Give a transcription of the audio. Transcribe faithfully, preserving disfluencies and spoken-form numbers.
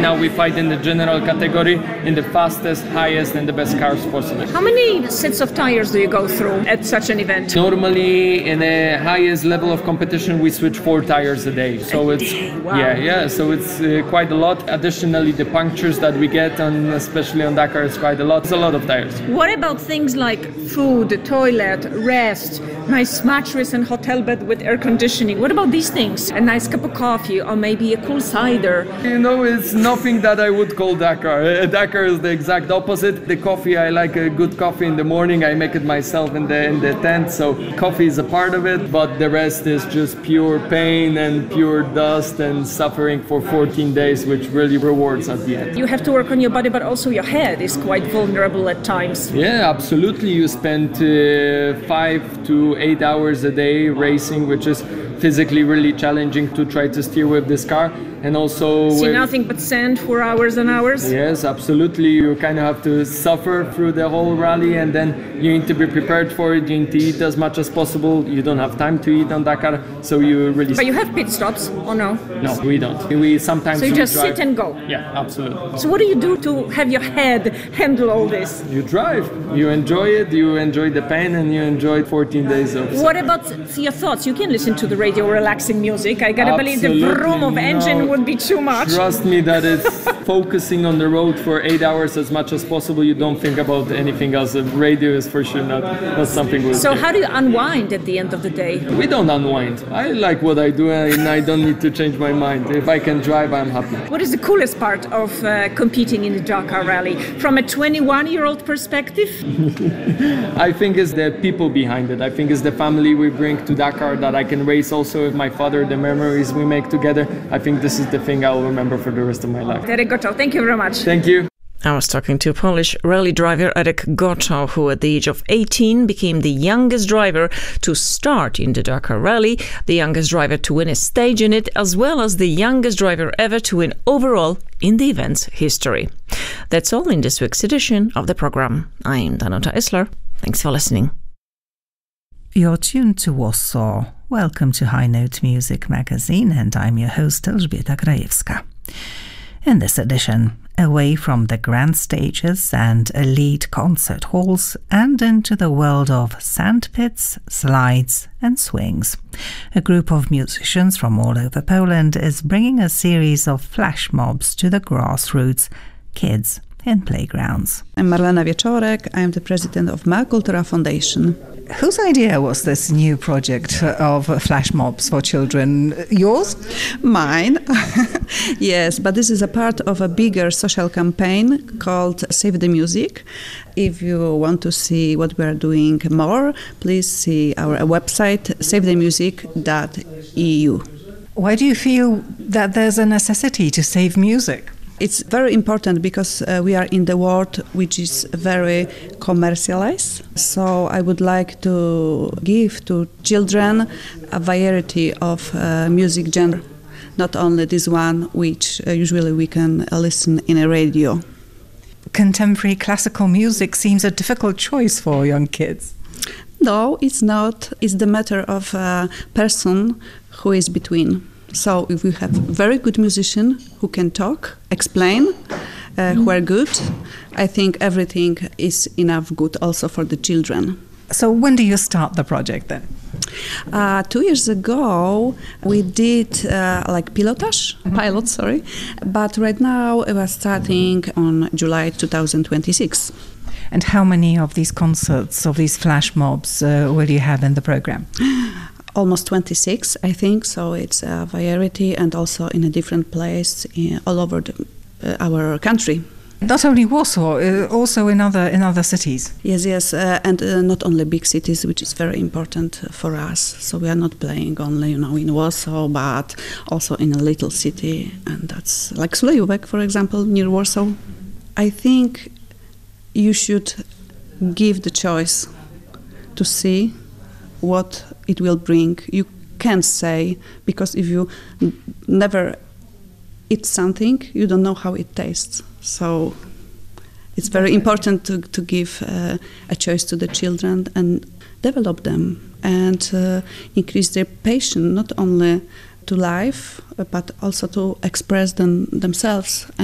now we fight in the general category in the fastest, highest and the best cars possible. How many sets of tires do you go through at such an event? Normally in the highest level of competition we switch four tires a day. So a it's day. Wow. yeah, yeah, so it's uh, quite a lot. Additionally, the punctures that we get on especially on Dakar is quite a lot. It's a lot of tires. What about things like food, toilet, rest, nice mattress and hotel bed with air conditioning? What about these things? A nice cup of coffee or maybe a cool cider? You know, it's nothing that I would call Dakar. Uh, Dakar is the exact opposite. The coffee, I like a good coffee in the morning. I make it myself in the in the tent, so coffee is a part of it, but the rest is just pure pain and pure dust and suffering for fourteen days, which really rewards at the end. You have to work on your body, but also your head is quite vulnerable at times. Yeah, absolutely. You spend uh, five to eight hours a day racing, which is physically really challenging to try to steer with this car. And also See with, nothing but sand for hours and hours? Yes, absolutely. You kind of have to suffer through the whole rally, and then you need to be prepared for it. You need to eat as much as possible. You don't have time to eat on Dakar, so you really... But you have pit stops, or no? No, we don't. We sometimes... So you we just drive. sit and go? Yeah, absolutely. So what do you do to have your head handle all this? You drive. You enjoy it. You enjoy the pain, and you enjoy fourteen days of... What about your thoughts? You can listen to the radio, relaxing music. I gotta believe the vroom of engine no. would be too much. Trust me that it's focusing on the road for eight hours as much as possible. You don't think about anything else. The radio is for sure not, not something we'll So do. how do you unwind at the end of the day? We don't unwind. I like what I do and I don't need to change my mind. If I can drive, I'm happy. What is the coolest part of uh, competing in the Dakar Rally? From a twenty-one-year-old perspective? I think it's the people behind it. I think it's the family we bring to Dakar that I can race also with my father, the memories we make together. I think this is the thing I'll remember for the rest of my life. Derek Gotow, thank you very much. Thank you. I was talking to Polish rally driver Derek Gotow, who at the age of eighteen became the youngest driver to start in the Dakar Rally, the youngest driver to win a stage in it, as well as the youngest driver ever to win overall in the event's history. That's all in this week's edition of the program. I'm Danuta Isler. Thanks for listening. You're tuned to Warsaw. Welcome to High Note Music Magazine, and I'm your host Elżbieta Grajewska. In this edition, away from the grand stages and elite concert halls and into the world of sandpits, slides and swings, a group of musicians from all over Poland is bringing a series of flash mobs to the grassroots, kids in playgrounds. I'm Marlena Wieczorek. I'm the president of Ma Kultura Foundation. Whose idea was this new project of flash mobs for children? Yours? Mine. Yes, but this is a part of a bigger social campaign called Save the Music. If you want to see what we are doing more, please see our website save the music dot e u. Why do you feel that there's a necessity to save music? It's very important because uh, we are in the world which is very commercialized. So I would like to give to children a variety of uh, music genre, not only this one which uh, usually we can uh, listen in a radio. Contemporary classical music seems a difficult choice for young kids. No, it's not. It's the matter of a person who is between. So if we have very good musicians who can talk, explain, uh, who are good, I think everything is enough good also for the children. So when do you start the project then? Uh, two years ago, we did uh, like pilotage, mm-hmm. pilot, sorry. But right now, we are starting on July two thousand twenty-six. And how many of these concerts, of these flash mobs, uh, will you have in the program? Almost twenty-six, I think. So it's a variety and also in a different place in, all over the, uh, our country. Not only Warsaw, uh, also in other in other cities. Yes, yes, uh, and uh, not only big cities, which is very important for us. So we are not playing only, you know, in Warsaw, but also in a little city, and that's like Sulejówek, for example, near Warsaw. I think you should give the choice to see what it will bring. You can't say, because if you n- never eat something, you don't know how it tastes. So it's very important to, to give uh, a choice to the children and develop them and uh, increase their patience, not only to life, but also to express them themselves.